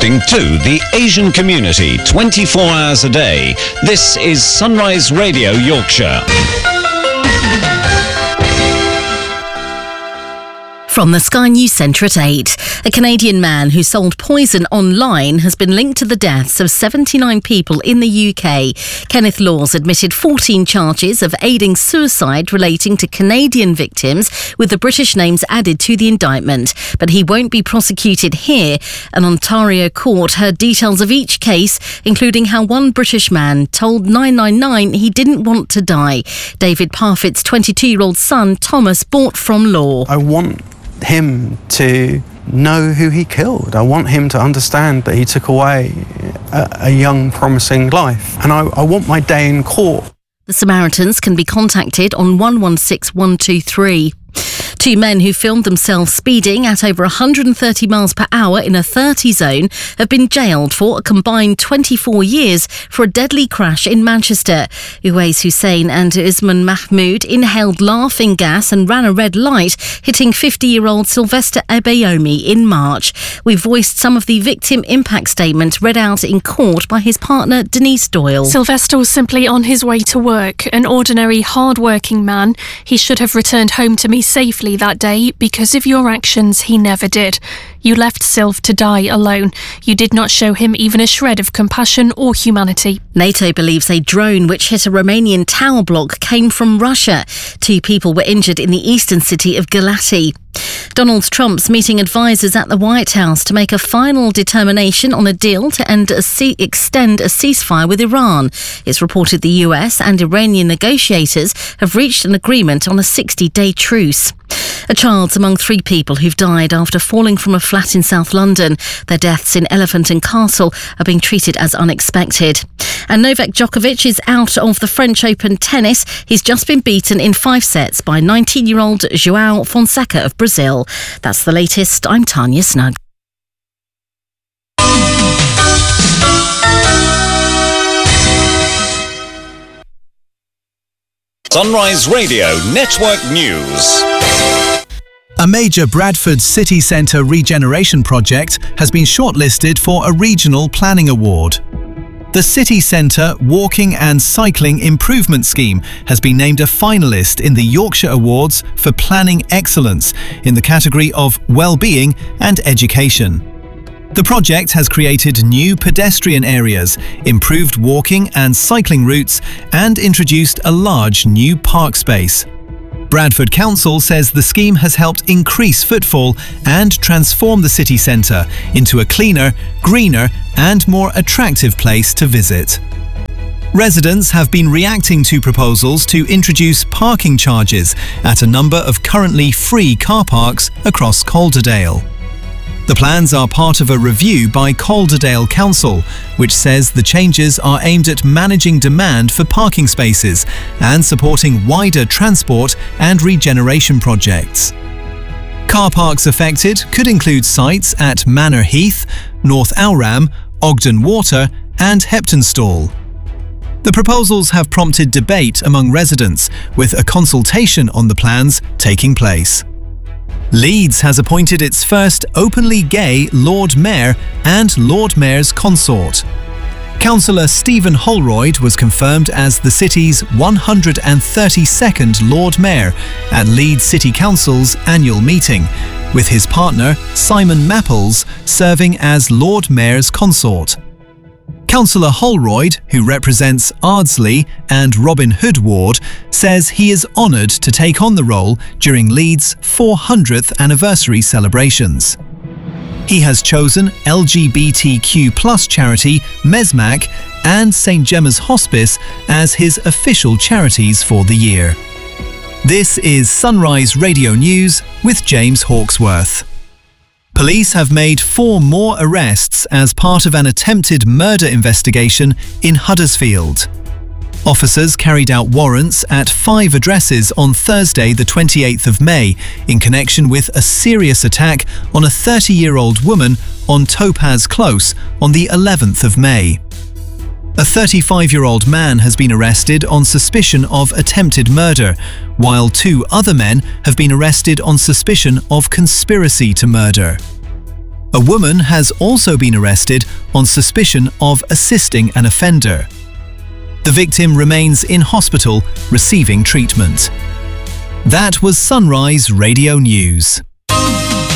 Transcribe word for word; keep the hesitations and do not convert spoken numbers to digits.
broadcasting to the Asian community twenty-four hours a day. This is Sunrise Radio Yorkshire. From the Sky News Centre at eight, a Canadian man who sold poison online has been linked to the deaths of seventy-nine people in the U K. Kenneth Laws admitted fourteen charges of aiding suicide relating to Canadian victims, with the British names added to the indictment. But he won't be prosecuted here. An Ontario court heard details of each case, including how one British man told nine nine nine he didn't want to die. David Parfitt's twenty-two-year-old son, Thomas, bought from Law. I want him to know who he killed. I want him to understand that he took away a, a young, promising life. And I, I want my day in court. The Samaritans can be contacted on one one six one two three. Two men who filmed themselves speeding at over one hundred thirty miles per hour in a thirty zone have been jailed for a combined twenty-four years for a deadly crash in Manchester. Uwais Hussein and Usman Mahmood inhaled laughing gas and ran a red light, hitting fifty-year-old Sylvester Abayomi in March. We voiced some of the victim impact statement read out in court by his partner Denise Doyle. Sylvester was simply on his way to work, an ordinary, hard-working man. He should have returned home to me safely that day. Because of your actions, he never did. You left Sylv to die alone. You did not show him even a shred of compassion or humanity. NATO believes a drone which hit a Romanian tower block came from Russia. Two people were injured in the eastern city of Galati. Donald Trump's meeting advisers at the White House to make a final determination on a deal to end a ce- extend a ceasefire with Iran. It's reported the U S and Iranian negotiators have reached an agreement on a sixty-day truce. A child's among three people who've died after falling from a flat in South London. Their deaths in Elephant and Castle are being treated as unexpected. And Novak Djokovic is out of the French Open tennis. He's just been beaten in five sets by nineteen-year-old João Fonseca of Brazil. That's the latest. I'm Tanya Snug. Sunrise Radio Network News. A major Bradford city centre regeneration project has been shortlisted for a regional planning award. The City Centre Walking and Cycling Improvement Scheme has been named a finalist in the Yorkshire Awards for Planning Excellence in the category of Wellbeing and Education. The project has created new pedestrian areas, improved walking and cycling routes, and introduced a large new park space. Bradford Council says the scheme has helped increase footfall and transform the city centre into a cleaner, greener and more attractive place to visit. Residents have been reacting to proposals to introduce parking charges at a number of currently free car parks across Calderdale. The plans are part of a review by Calderdale Council, which says the changes are aimed at managing demand for parking spaces and supporting wider transport and regeneration projects. Car parks affected could include sites at Manor Heath, North Owram, Ogden Water and Heptonstall. The proposals have prompted debate among residents, with a consultation on the plans taking place. Leeds has appointed its first openly gay Lord Mayor and Lord Mayor's consort. Councillor Stephen Holroyd was confirmed as the city's one hundred thirty-second Lord Mayor at Leeds City Council's annual meeting, with his partner Simon Mapples serving as Lord Mayor's consort. Councillor Holroyd, who represents Ardsley and Robin Hood Ward, says he is honoured to take on the role during Leeds' four hundredth anniversary celebrations. He has chosen L G B T Q plus charity Mesmac and Saint Gemma's Hospice as his official charities for the year. This is Sunrise Radio News with James Hawksworth. Police have made four more arrests as part of an attempted murder investigation in Huddersfield. Officers carried out warrants at five addresses on Thursday the twenty-eighth of May in connection with a serious attack on a thirty-year-old woman on Topaz Close on the eleventh of May. A thirty-five-year-old man has been arrested on suspicion of attempted murder, while two other men have been arrested on suspicion of conspiracy to murder. A woman has also been arrested on suspicion of assisting an offender. The victim remains in hospital receiving treatment. That was Sunrise Radio News.